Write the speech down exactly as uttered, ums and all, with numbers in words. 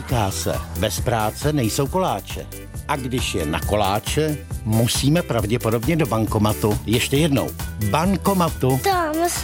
Říká se, bez práce nejsou koláče. A když je na koláče, musíme pravděpodobně do bankomatu. Ještě jednou, bankomatu. Tam